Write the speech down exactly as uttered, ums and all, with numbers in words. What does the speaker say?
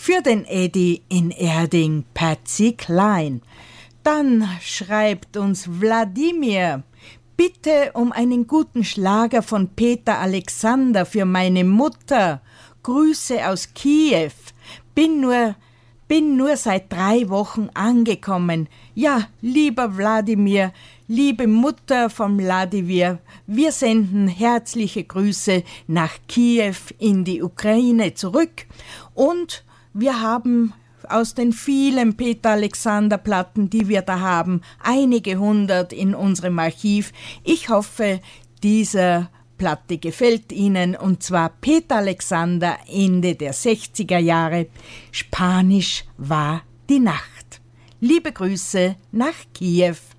Für den Edi in Erding, Patsy Klein. Dann schreibt uns Wladimir: Bitte um einen guten Schlager von Peter Alexander für meine Mutter. Grüße aus Kiew. Bin nur, bin nur seit drei Wochen angekommen. Ja, lieber Wladimir, liebe Mutter von Wladimir, wir senden herzliche Grüße nach Kiew in die Ukraine zurück. Und wir haben aus den vielen Peter-Alexander-Platten, die wir da haben, einige hundert in unserem Archiv. Ich hoffe, diese Platte gefällt Ihnen, und zwar Peter Alexander, Ende der sechziger Jahre. Spanisch war die Nacht. Liebe Grüße nach Kiew.